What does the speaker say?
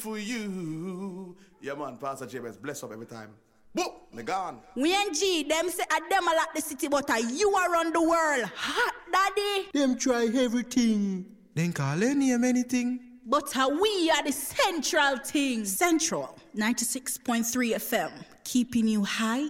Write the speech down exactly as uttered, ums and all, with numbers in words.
for you. Yeah, man, Pastor James, bless up every time. Boop, me gone. We and G, them say a them a like the city, but a you around the world. Hot, daddy. Them try everything. Then call any name anything. But a we are the central thing. Central, ninety-six point three F M. Keeping you high